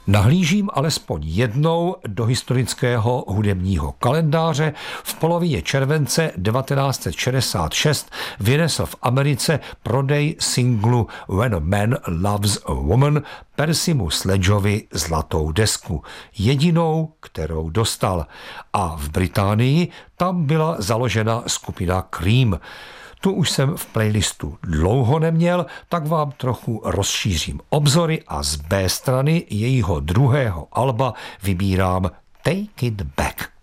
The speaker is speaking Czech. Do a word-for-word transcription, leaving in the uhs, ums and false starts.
Nahlížím alespoň jednou do historického hudebního kalendáře. V polovině července devatenáct set šedesát šest vynesl v Americe prodej singlu When a Man Loves a Woman Percymu Sledgeovi zlatou desku, jedinou, kterou dostal. A v Británii tam byla založena skupina Cream. Tu už jsem v playlistu dlouho neměl, tak vám trochu rozšířím obzory a z B strany jejího druhého alba vybírám Take It Back.